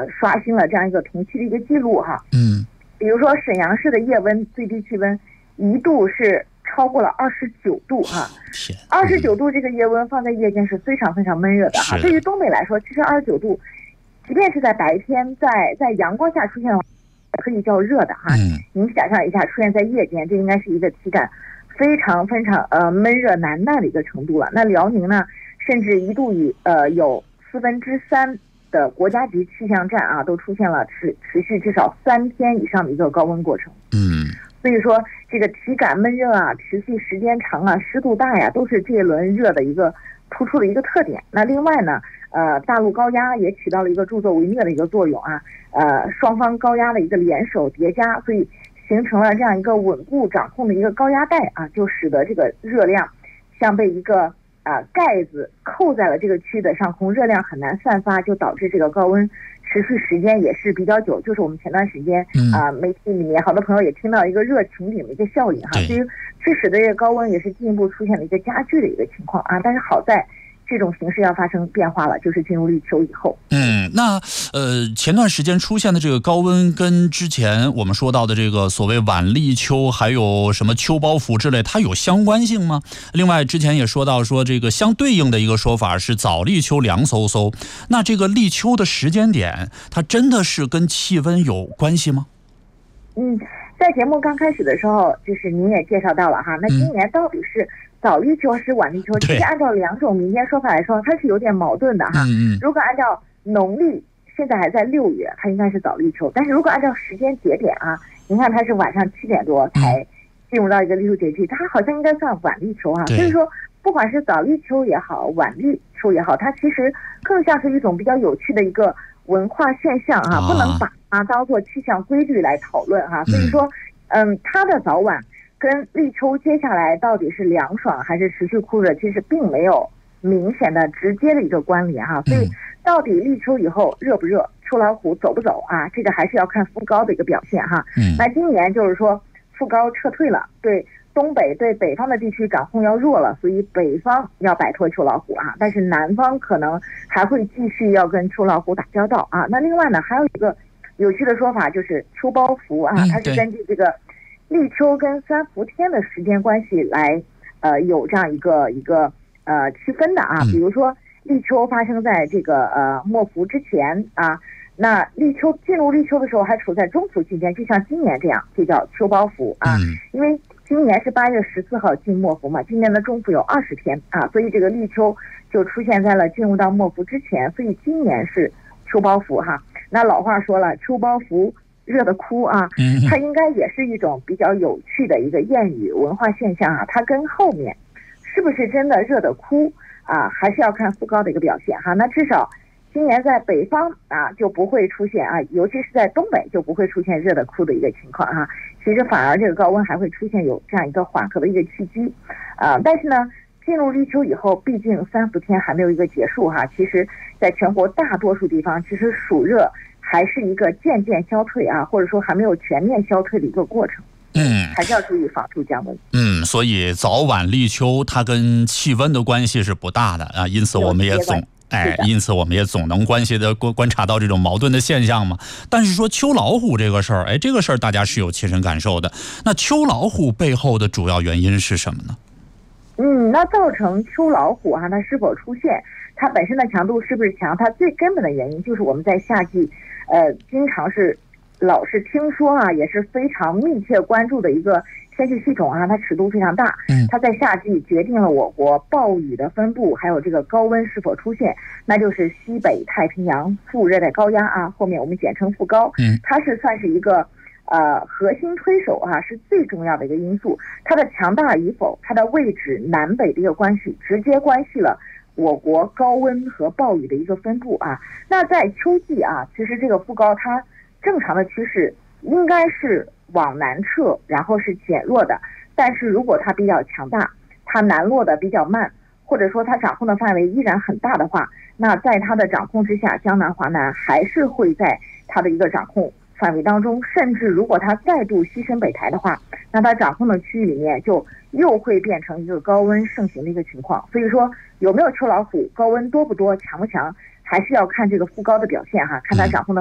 刷新了这样一个同期的一个记录哈。比如说沈阳市的夜温最低气温一度是超过了29度哈，29度这个夜温放在夜间是非常非常闷热的哈。对于东北来说，其实29度，即便是在白天在阳光下出现的话，可以叫热的哈。您想象一下，出现在夜间，这应该是一个体感非常非常闷热难耐的一个程度了。那辽宁呢，甚至一度有3/4的国家级气象站啊，都出现了持续至少3天以上的一个高温过程。所以说这个体感闷热啊，持续时间长啊，湿度大呀，都是这一轮热的一个突出的一个特点。那另外呢，大陆高压也起到了一个助纣为虐的一个作用啊，双方高压的一个联手叠加，所以形成了这样一个稳固掌控的一个高压带啊，就使得这个热量像被一个盖子扣在了这个区域的上空，热量很难散发，就导致这个高温持续时间也是比较久。就是我们前段时间媒体里面好多朋友也听到一个热擎顶的一个效应哈，所以致使的这个高温也是进一步出现了一个加剧的一个情况啊。但是好在这种形势要发生变化了，就是进入立秋以后。 那前段时间出现的这个高温跟之前我们说到的这个所谓晚立秋还有什么秋包伏之类，它有相关性吗？另外之前也说到说这个相对应的一个说法是早立秋凉飕飕，那这个立秋的时间点它真的是跟气温有关系吗？ 在节目刚开始的时候，就是您也介绍到了哈，那今年到底是早立秋还是晚立秋？其实按照两种民间说法来说，它是有点矛盾的哈。如果按照农历现在还在6月，它应该是早立秋，但是如果按照时间节点啊，您看它是晚上7点多才进入到一个立秋节气，它好像应该算晚立秋哈。所以说，不管是早立秋也好，晚立秋也好，它其实更像是一种比较有趣的一个文化现象啊，不能把它当做气象规律来讨论哈。所以说，它的早晚跟立秋接下来到底是凉爽还是持续酷热，其实并没有明显的直接的一个关联哈。所以到底立秋以后热不热，秋老虎走不走啊，这个还是要看副高的一个表现哈。那今年就是说副高撤退了，对东北对北方的地区掌控要弱了，所以北方要摆脱秋老虎啊，但是南方可能还会继续要跟秋老虎打交道啊。那另外呢，还有一个有趣的说法就是秋包伏啊，它是根据这个立秋跟3伏天的时间关系来有这样一个区分的啊。比如说立秋发生在这个末伏之前啊，那进入立秋的时候还处在中伏期间，就像今年这样，就叫秋包伏啊。因为今年是8月14号进末伏嘛，今年的中伏有20天啊，所以这个立秋就出现在了进入到末伏之前，所以今年是秋包伏哈。那老话说了，秋包伏热的哭啊，它应该也是一种比较有趣的一个谚语文化现象啊。它跟后面是不是真的热的哭啊，还是要看副高的一个表现哈。那至少今年在北方啊就不会出现啊，尤其是在东北就不会出现热的哭的一个情况哈。其实反而这个高温还会出现有这样一个缓和的一个契机啊。但是呢，进入立秋以后，毕竟3伏天还没有一个结束哈。其实在全国大多数地方，其实暑热还是一个渐渐消退啊，或者说还没有全面消退的一个过程。还是要注意防暑降温。 所以早晚立秋它跟气温的关系是不大的啊，因此我们也总能观察到这种矛盾的现象嘛。但是说秋老虎这个事儿，这个事儿大家是有切身感受的。那秋老虎背后的主要原因是什么呢？ 那造成秋老虎啊，它是否出现，它本身的强度是不是强？它最根本的原因就是我们在夏季，经常是老是听说啊，也是非常密切关注的一个天气系统啊，它尺度非常大。它在夏季决定了我国暴雨的分布，还有这个高温是否出现，那就是西北太平洋副热带高压啊，后面我们简称副高。它是算是一个核心推手啊，是最重要的一个因素。它的强大与否，它的位置南北的一个关系，直接关系了我国高温和暴雨的一个分布啊。那在秋季啊，其实这个副高它正常的趋势应该是往南撤，然后是减弱的。但是如果它比较强大，它南落的比较慢，或者说它掌控的范围依然很大的话，那在它的掌控之下，江南华南还是会在它的一个掌控范围当中，甚至如果它再度西伸北抬的话，那它掌控的区域里面就又会变成一个高温盛行的一个情况。所以说有没有秋老虎，高温多不多，强不强，还是要看这个副高的表现哈，看它掌控的